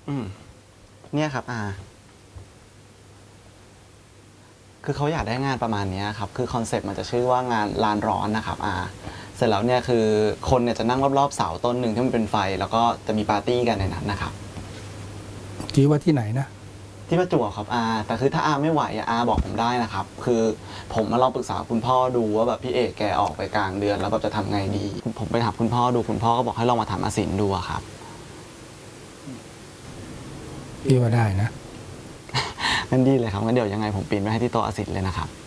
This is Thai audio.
อืมเนี่ยครับคือเขาอยากได้งานประมาณนี้ครับคือคอนเซ็ปต์มันจะชื่อว่างานลานร้อนนะครับเสร็จแล้วเนี่ยคือคนเนี่ยจะนั่งรอบๆเสาต้นหนึ่งที่มันเป็นไฟแล้วก็จะมีปาร์ตี้กันในนั้นนะครับคิดว่าที่ไหนนะที่ประจวบครับแต่คือถ้าไม่ไหวบอกผมได้นะครับคือผมมาลองปรึกษาคุณพ่อดูว่าแบบพี่เอกแกออกไปกลางเดือนแล้วแบบจะทำไงดีผมไปถามคุณพ่อดูคุณพ่อก็บอกให้ลองมาถามอาสินดูครับพี่ว่าได้นะงั้นดีเลยครับงั้นเดี๋ยวยังไงผมปีนไปให้ที่โต๊ะอาสินเลยนะครับ